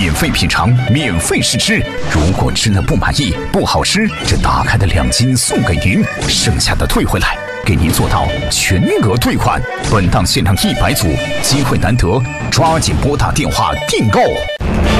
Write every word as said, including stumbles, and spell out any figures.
免费品尝，免费试吃。如果真的不满意、不好吃，这打开的两斤送给您，剩下的退回来，给您做到全额退款。本档限量一百组，机会难得，抓紧拨打电话订购。